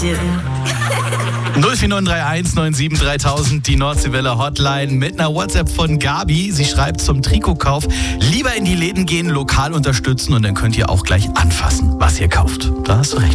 do. 04931 97 3000, die Nordseewelle Hotline mit einer WhatsApp von Gabi. Sie schreibt zum Trikotkauf: lieber in die Läden gehen, lokal unterstützen und dann könnt ihr auch gleich anfassen, was ihr kauft. Da hast du recht.